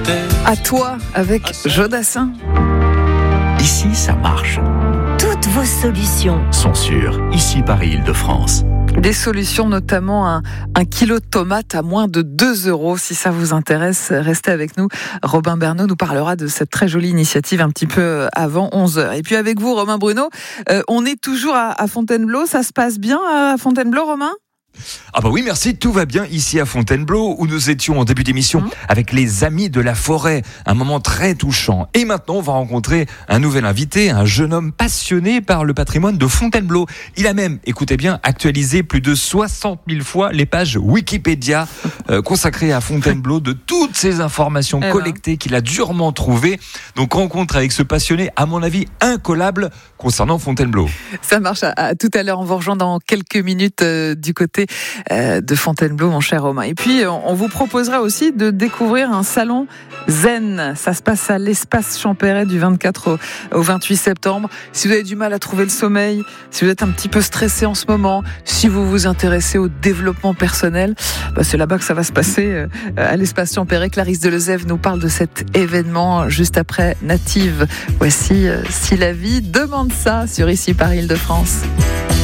À toi avec Jodassin. Ici, ça marche. Toutes vos solutions Sont sûres. Ici, Paris-Île-de-France. Des solutions, notamment un kilo de tomates à moins de 2 €. Si ça vous intéresse, restez avec nous. Robin Bernot nous parlera de cette très jolie initiative un petit peu avant 11h. Et puis avec vous, Romain Bruno, on est toujours à Fontainebleau. Ça se passe bien à Fontainebleau, Romain ? Ah bah oui, merci, tout va bien ici à Fontainebleau où nous étions en début d'émission avec les Amis de la Forêt, un moment très touchant. Et maintenant, on va rencontrer un nouvel invité, un jeune homme passionné par le patrimoine de Fontainebleau. Il a même, écoutez bien, actualisé plus de 60 000 fois les pages Wikipédia consacrées à Fontainebleau, de toutes ces informations collectées qu'il a durement trouvées. Donc rencontre avec ce passionné, à mon avis, incollable concernant Fontainebleau. Ça marche. À tout à l'heure, on vous rejoint dans quelques minutes du côté de Fontainebleau, mon cher Romain. Et puis, on vous proposera aussi de découvrir un salon zen. Ça se passe à l'Espace Champéret du 24 au 28 septembre. Si vous avez du mal à trouver le sommeil, si vous êtes un petit peu stressé en ce moment, si vous vous intéressez au développement personnel, c'est là-bas que ça va se passer à l'Espace Champéret. Clarisse Delezève nous parle de cet événement juste après Native. Voici Si la vie demande ça sur Ici Paris-Île-de-France.